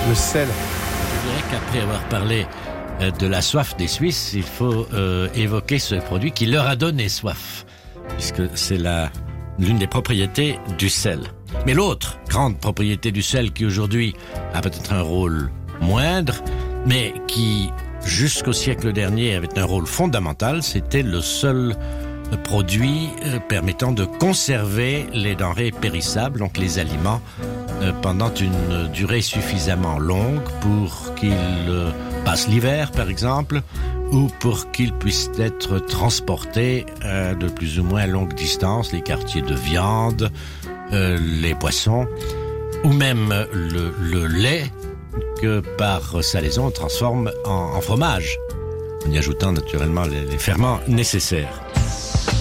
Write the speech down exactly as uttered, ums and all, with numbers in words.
le sel. Je dirais qu'après avoir parlé euh, de la soif des Suisses, il faut euh, évoquer ce produit qui leur a donné soif, puisque c'est la, l'une des propriétés du sel. Mais l'autre grande propriété du sel qui aujourd'hui a peut-être un rôle moindre, mais qui jusqu'au siècle dernier avait un rôle fondamental, c'était le seul produit euh, permettant de conserver les denrées périssables, donc les aliments, euh, pendant une durée suffisamment longue pour qu'ils euh, passent l'hiver, par exemple, ou pour qu'ils puissent être transportés euh, de plus ou moins longue distance, les quartiers de viande, euh, les poissons, ou même le, le lait que par salaison on transforme en, en fromage, en y ajoutant naturellement les, les ferments nécessaires.